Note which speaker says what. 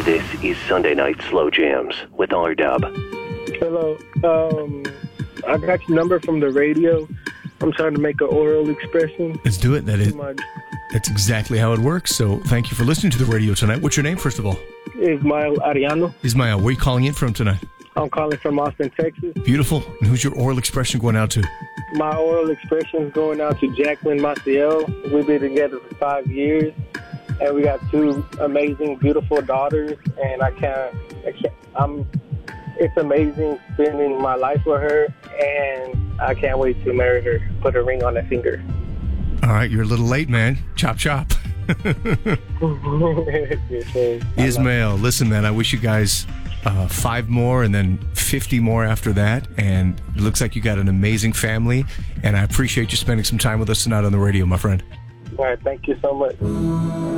Speaker 1: This is Sunday Night Slow Jams with R-Dub.
Speaker 2: Hello. I got your number from the radio. I'm trying to make an oral expression.
Speaker 3: Let's do it. That's exactly how it works. So thank you for listening to the radio tonight. What's your name, first of all?
Speaker 2: Ismael Ariano.
Speaker 3: Ismael, where are you calling in from tonight?
Speaker 2: I'm calling from Austin, Texas.
Speaker 3: Beautiful. And who's your oral expression going out to?
Speaker 2: My oral expression is going out to Jacqueline Maciel. We've been together for 5 years, and we got 2 amazing, beautiful daughters. And it's amazing spending my life with her, and I can't wait to marry her, put a ring on her finger.
Speaker 3: All right, you're a little late, man. Chop, chop. Ismael, listen, man, I wish you guys 5 more and then 50 more after that. And it looks like you got an amazing family. And I appreciate you spending some time with us tonight on the radio, my friend.
Speaker 2: All right, thank you so much.